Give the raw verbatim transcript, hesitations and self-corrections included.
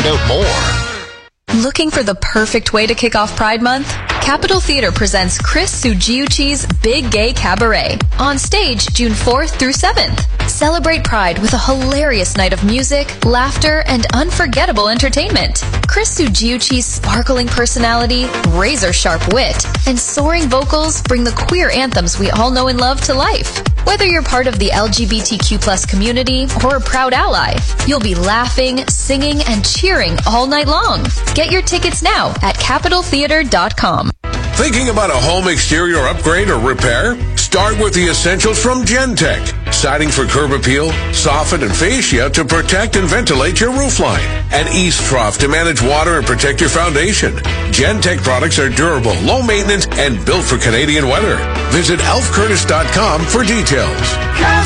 find out more. Looking for the perfect way to kick off Pride Month? Capitol Theater presents Chris Sugiuchi's Big Gay Cabaret on stage June fourth through seventh. Celebrate Pride with a hilarious night of music, laughter, and unforgettable entertainment. Chris Sugiuchi's sparkling personality, razor-sharp wit, and soaring vocals bring the queer anthems we all know and love to life. Whether you're part of the L G B T Q plus community or a proud ally, you'll be laughing, singing, and cheering all night long. Get your tickets now at capitol theater dot com. Thinking about a home exterior upgrade or repair? Start with the essentials from Gentech. Siding for curb appeal, soffit and fascia to protect and ventilate your roofline. An east trough to manage water and protect your foundation. Gentech products are durable, low maintenance, and built for Canadian weather. Visit elf curtis dot com for details.